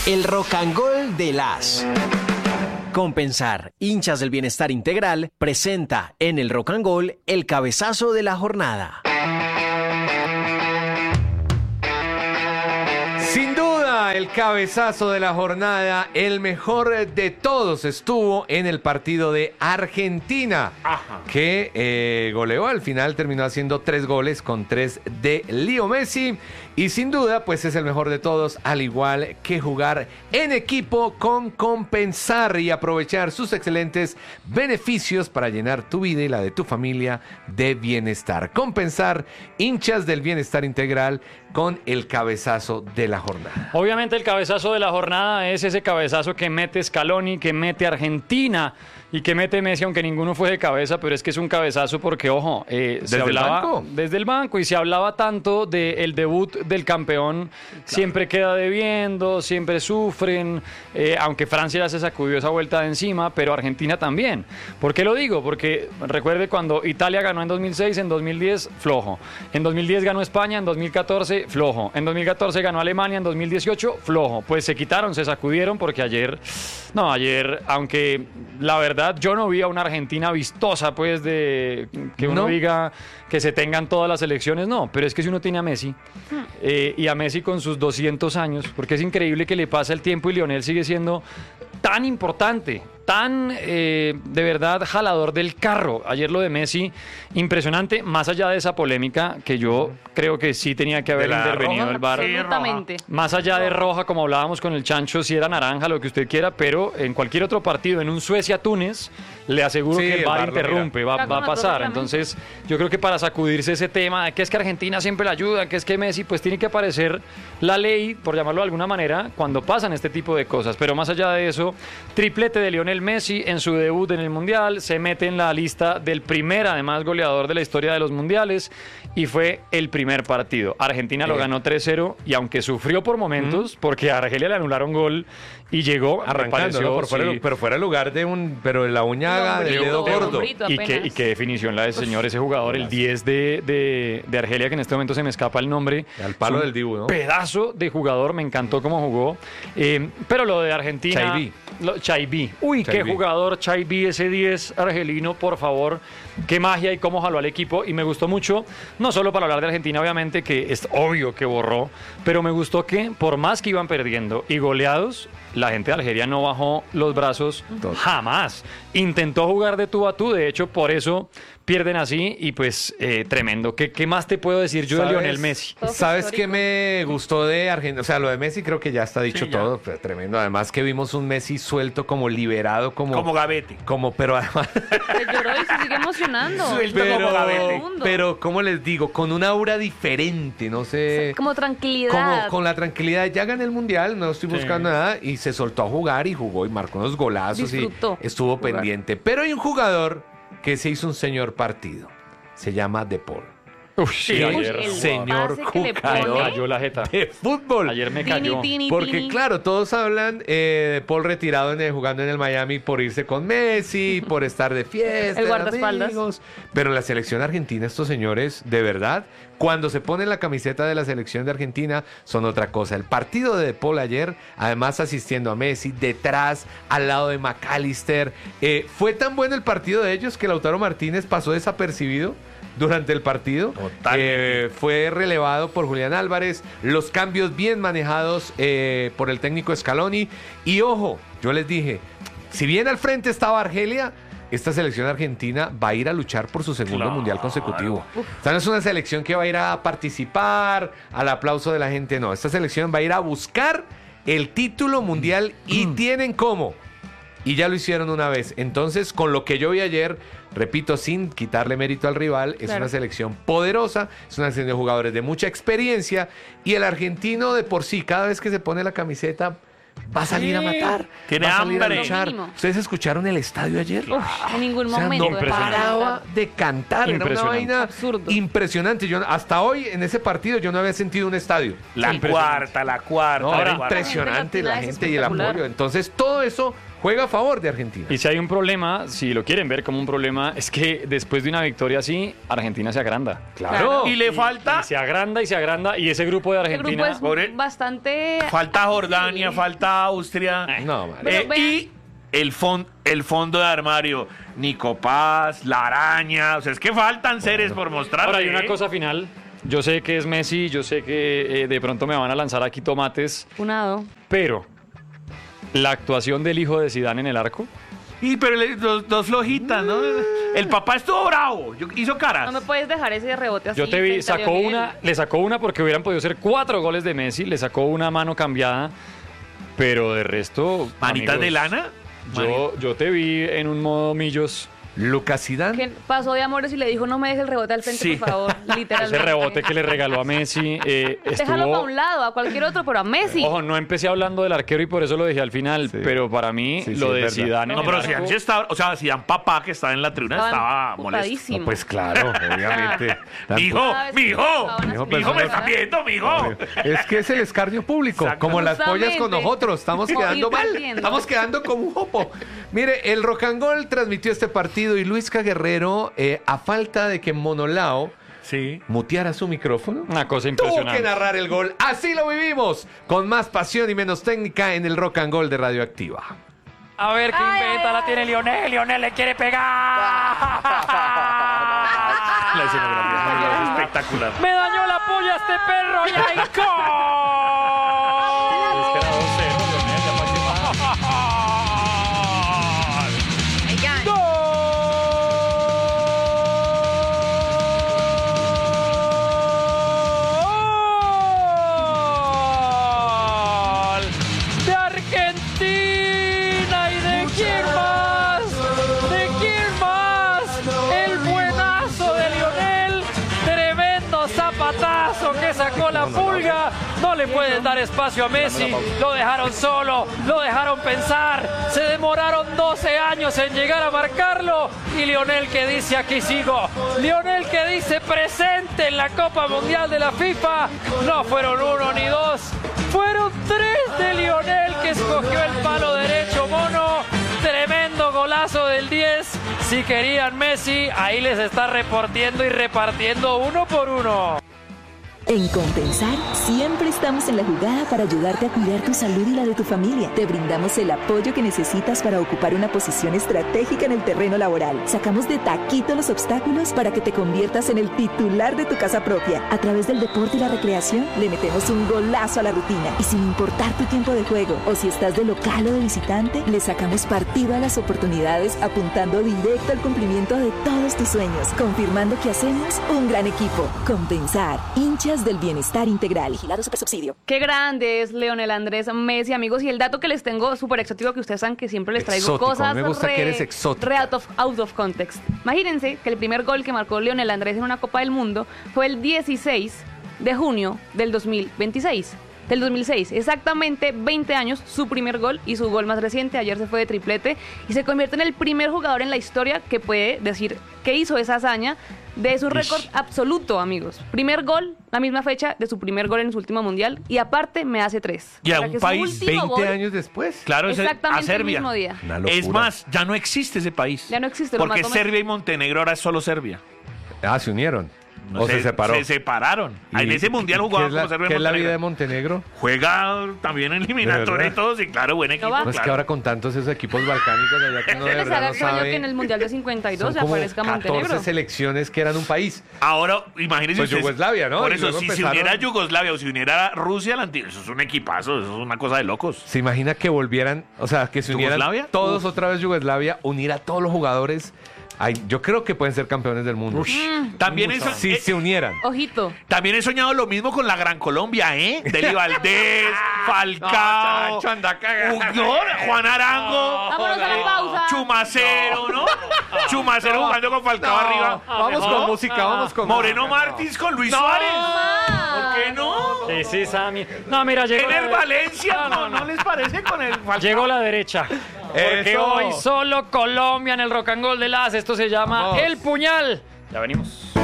El Rock and Roll de las. Compensar, hinchas del bienestar integral, presenta en el Rock and Roll el cabezazo de la jornada. Sin duda, el cabezazo de la jornada, el mejor de todos, estuvo en el partido de Argentina, que goleó. Al final terminó haciendo 3 goles con 3 de Leo Messi. Y sin duda, pues es el mejor de todos, al igual que jugar en equipo con Compensar y aprovechar sus excelentes beneficios para llenar tu vida y la de tu familia de bienestar. Compensar, hinchas del bienestar integral, con el cabezazo de la jornada. Obviamente el cabezazo de la jornada es ese cabezazo que mete Scaloni, que mete Argentina y que mete Messi, aunque ninguno fue de cabeza, pero es que es un cabezazo porque, ojo, se hablaba desde el banco y se hablaba tanto del debut del campeón, claro. Siempre queda debiendo, siempre sufren, aunque Francia ya se sacudió esa vuelta de encima, pero Argentina también. ¿Por qué lo digo? Porque recuerde cuando Italia ganó en 2006, en 2010 flojo, en 2010 ganó España, en 2014 flojo, en 2014 ganó Alemania, en 2018 flojo. Pues se quitaron, se sacudieron porque ayer, aunque la verdad yo no vi a una Argentina vistosa, pues de que uno diga que se tengan todas las elecciones, no, pero es que si uno tiene a Messi y a Messi con sus 200 años, porque es increíble que le pasa el tiempo y Lionel sigue siendo tan importante, tan de verdad jalador del carro. Ayer lo de Messi, impresionante, más allá de esa polémica que yo creo que sí tenía que haber intervenido el VAR. Absolutamente. Más allá de roja, como hablábamos con el Chancho, si era naranja, lo que usted quiera, pero en cualquier otro partido, en un Suecia-Túnez, le aseguro que el VAR interrumpe, va a pasar. Entonces, yo creo que para sacudirse ese tema de que es que Argentina siempre le ayuda, que es que Messi, pues tiene que aparecer la ley, por llamarlo de alguna manera, cuando pasan este tipo de cosas. Pero más allá de eso, triplete de Lionel Messi en su debut en el Mundial, se mete en la lista del primer, además, goleador de la historia de los Mundiales, y fue el primer partido. Argentina lo ganó 3-0, y aunque sufrió por momentos, porque a Argelia le anularon gol, y llegó arrancando, ¿no? Pero fuera el lugar de la uñaga del dedo gordo. Y qué definición la de señor, ese jugador, el 10 de Argelia, que en este momento se me escapa el nombre. Al palo del Dibu, ¿no? Pedazo de jugador, me encantó cómo jugó. Pero lo de Argentina... Chaibi. Qué jugador Chaibi, ese 10 argelino, por favor. Qué magia y cómo jaló al equipo. Y me gustó mucho, no solo para hablar de Argentina, obviamente, que es obvio que borró, pero me gustó que, por más que iban perdiendo y goleados, la gente de Argelia no bajó los brazos jamás. Intentó jugar de tú a tú, de hecho, por eso pierden así, y pues tremendo. ¿Qué más te puedo decir yo de Lionel Messi? ¿Sabes qué me gustó de Argentina? O sea, lo de Messi creo que ya está dicho todo, pero tremendo. Además que vimos un Messi suelto, como liberado, como Gavete. Pero además... Se lloró y se sigue emocionando. Suelto como Gavete. Pero, ¿cómo les digo? Con una aura diferente, no sé... Como tranquilidad. Con la tranquilidad. Ya gané el Mundial, no estoy buscando nada, y se soltó a jugar y jugó y marcó unos golazos. Disfrutó y estuvo pendiente. Pero hay un jugador que se hizo un señor partido. Se llama De Paul. Ayer, señor jugador cayó la jeta de fútbol. Ayer me cayó. Porque claro, todos hablan de Paul retirado jugando en el Miami por irse con Messi, por estar de fiesta, el guardaespaldas. amigos. Pero en la selección argentina, estos señores, de verdad, cuando se ponen la camiseta de la selección de Argentina, son otra cosa. El partido de Paul ayer, además asistiendo a Messi, detrás, al lado de McAllister, fue tan bueno el partido de ellos que Lautaro Martínez pasó desapercibido durante el partido. Fue relevado por Julián Álvarez, los cambios bien manejados por el técnico Scaloni. Y ojo, yo les dije, si bien al frente estaba Argelia, esta selección argentina va a ir a luchar por su segundo mundial consecutivo. Esta no es una selección que va a ir a participar al aplauso de la gente, no. Esta selección va a ir a buscar el título mundial y tienen cómo. Y ya lo hicieron una vez. Entonces, con lo que yo vi ayer, repito, sin quitarle mérito al rival, es una selección poderosa, es una selección de jugadores de mucha experiencia, y el argentino de por sí, cada vez que se pone la camiseta, va a salir a matar, tiene va a salir hambre. a luchar. ¿Ustedes escucharon el estadio ayer? En ningún O sea, momento. no paraba de cantar, era una vaina absurdo. impresionante. Yo hasta hoy en ese partido yo no había sentido un estadio. La cuarta. No, era impresionante la gente y el apoyo. Entonces todo eso juega a favor de Argentina. Y si hay un problema, si lo quieren ver como un problema, es que después de una victoria así, Argentina se agranda. Claro. Y le falta... Y se agranda, y ese grupo de El Argentina... grupo es bastante... Falta Jordania, falta Austria. No, madre. Y el fondo de armario, Nico Paz, La Araña. O sea, es que faltan seres por mostrar. Ahora hay una cosa final. Yo sé que es Messi, yo sé que de pronto me van a lanzar aquí tomates, Unado. pero la actuación del hijo de Zidane en el arco... Pero dos flojitas, ¿no? El papá estuvo bravo, hizo caras. No me puedes dejar ese rebote así. Yo te vi, frente a Lionel. le sacó una porque hubieran podido ser 4 goles de Messi, le sacó una mano cambiada, pero de resto... ¿Manitas de lana? Yo te vi en un modo millos. Lucas Zidane. Que pasó de amores y le dijo, no me dejes el rebote al frente, Sí. por favor. Literalmente. Ese rebote que le regaló a Messi Déjalo para un lado, a cualquier otro, pero a Messi. Ojo, no empecé hablando del arquero y por eso lo dejé al final, Sí. pero para mí Sí, lo sí, de es verdad. Zidane en No, el pero arco- Zidane sí estaba... O sea, Zidane papá, que estaba en la tribuna, estaba molesto. Putadísimo. No, pues claro, obviamente. Mijo, Cada vez que mijo, jugaban Mijo, así, pues, mijo, me no, está viendo, mijo. Es que es el escarnio público, Exacto. como las pollas con Justamente. nosotros, estamos Como quedando ir mal, perdiendo. estamos quedando como un jopo. Mire, el Rock and Roll transmitió este partido y Luisca Guerrero, a falta de que Monolao Sí. muteara su micrófono, Una cosa tuvo que impresionante. narrar el gol. Así lo vivimos, con más pasión y menos técnica en el Rock and Roll de Radioactiva. A ver qué inventa, la tiene Lionel. Lionel le quiere pegar. La escenografía es espectacular. Me dañó la polla este perro y hay gol de Argentina. ¿Y de quién más? ¿De quién más? El buenazo de Lionel. Tremendo zapatazo que sacó la pulga. No le pueden dar espacio a Messi. Lo dejaron solo, lo dejaron pensar. Se demoraron 12 años en llegar a marcarlo. Y Lionel que dice aquí sigo. Lionel que dice presente en la Copa Mundial de la FIFA. No fueron 1 ni 2. Fueron 3 de Lionel que escogió el palo derecho, mono. Tremendo golazo del 10. Si querían Messi, ahí les está repartiendo y repartiendo uno por uno. En Compensar, siempre estamos en la jugada para ayudarte a cuidar tu salud y la de tu familia. Te brindamos el apoyo que necesitas para ocupar una posición estratégica en el terreno laboral. Sacamos de taquito los obstáculos para que te conviertas en el titular de tu casa propia. A través del deporte y la recreación, le metemos un golazo a la rutina. Y sin importar tu tiempo de juego, o si estás de local o de visitante, le sacamos partido a las oportunidades apuntando directo al cumplimiento de todos tus sueños, confirmando que hacemos un gran equipo. Compensar, hinchas del bienestar integral. Vigilado Supersubsidio. Qué grande es Lionel Andrés Messi, amigos. Y el dato que les tengo súper exótico, que ustedes saben que siempre les traigo Exótico, cosas me gusta que eres exótica. out of context. Imagínense que el primer gol que marcó Lionel Andrés en una Copa del Mundo fue el 16 de junio del 2026. Del 2006, exactamente 20 años, su primer gol y su gol más reciente. Ayer se fue de triplete y se convierte en el primer jugador en la historia que puede decir que hizo esa hazaña de su récord absoluto, amigos. Primer gol, la misma fecha de su primer gol en su último mundial y aparte me hace 3. Y a O sea, un que su país último 20 gol, años después. Claro, es a exactamente el Serbia. mismo día. Una locura. Es más, ya no existe ese país. Ya no existe, lo Porque mató Serbia y Montenegro ahora es solo Serbia. Se unieron. O se separó. Se separaron. ¿Y En ese mundial qué jugaban es la- como Serbia y ¿Qué es la vida de Montenegro. Montenegro? Juega también en ¿De eliminatoria y verdad? todo, sí, claro, buen equipo. va. No es que claro. ahora con tantos esos equipos balcánicos allá que uno de Les haga verdad no extraño sabe. que en el mundial de 52 Son se como aparezca 14 Montenegro. selecciones que eran un país. Ahora, imagínense Pues ustedes- Yugoslavia, ¿no? Por Y eso, luego si se empezaron- uniera Yugoslavia o si uniera Rusia, eso es un equipazo, eso es una cosa de locos. ¿Se imagina que volvieran, o sea, que se unieran ¿Yugoslavia? todos otra vez Yugoslavia, unir a todos los jugadores? Ay, yo creo que pueden ser campeones del mundo. También eso, Si se unieran. Ojito. también he soñado lo mismo con la Gran Colombia, ¿eh? Deli Valdés, Falcao, Chacho, anda cagado. no, Juan Arango, Vámonos a la pausa. Chumacero, ¿no? Chumacero jugando con Falcao arriba. Vamos ¿No? con música, vamos con Moreno música. Martins con Luis Suárez. Ah. ¿Por qué no? Sí, Sammy. No, mira, llegó En el la, Valencia, ¿no les parece con el Falcao? llegó la derecha. Porque Eso. hoy solo Colombia en el Rock and Roll de las. Esto se llama Vamos. El Puñal. Ya venimos.